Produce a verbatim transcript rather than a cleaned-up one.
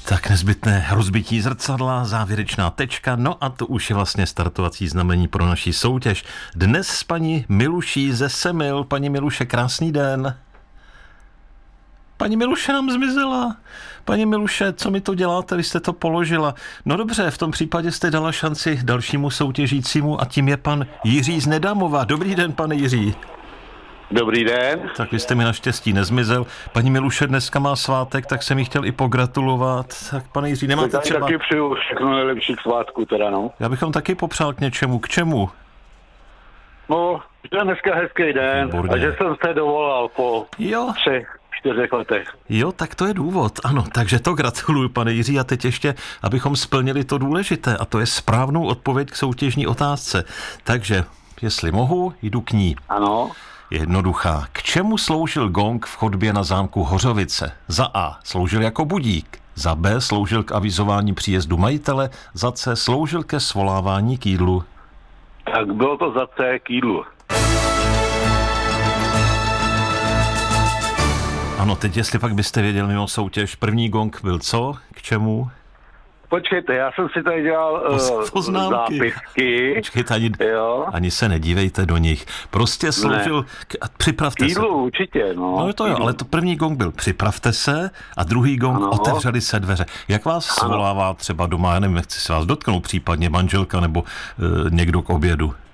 Tak nezbytné rozbití zrcadla, závěrečná tečka, no a to už je vlastně startovací znamení pro naší soutěž. Dnes s paní Miluší ze Semil. Paní Miluše, krásný den. Paní Miluše nám zmizela. Paní Miluše, co mi to děláte? Vy jste to položila. No dobře, v tom případě jste dala šanci dalšímu soutěžícímu a tím je pan Jiří z Nedamova. Dobrý den, pane Jiří. Dobrý den. Tak vy jste mi naštěstí nezmizel. Paní Miluše dneska má svátek, tak jsem jí chtěl i pogratulovat. Tak pane Jiří, nemáte tak třeba... taky přeju všechno nejlepší k svátku teda, no. Já bych vám taky popřál k něčemu. K čemu? No, že je dneska hezký den. Výborně. A že jsem se dovolal po Jo. třech, čtyřech letech. Jo, tak to je důvod. Ano, takže to gratuluju, pane Jiří. A teď ještě, abychom splnili to důležité, a to je správnou odpověď k soutěžní otázce. Takže, jestli mohu, jdu k ní. Ano. Jednoduchá. K čemu sloužil gong v chodbě na zámku Hořovice? Za A. Sloužil jako budík. Za B. Sloužil k avizování příjezdu majitele. Za C. Sloužil ke svolávání k jídlu. Tak bylo to za C k jídlu. Ano, teď jestli pak byste věděl mimo soutěž, první gong byl co? K čemu? Počkejte, já jsem si tady dělal uh, Poznámky. zápisky. Počkejte, ani, Jo. ani se nedívejte do nich. Prostě sloužil... K, a připravte Jídlu se. určitě, no. No to jo, ale to první gong byl připravte se a druhý gong Ano. otevřeli se dveře. Jak vás svolává třeba doma, já nevím, nechci se vás dotknout, případně manželka nebo e, někdo k obědu?